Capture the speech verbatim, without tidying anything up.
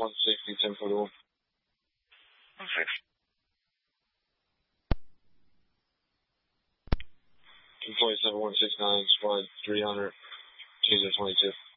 one sixty, ten forty-one. one sixty. two twenty-seven, one sixty-nine, squad three hundred, two twenty-two.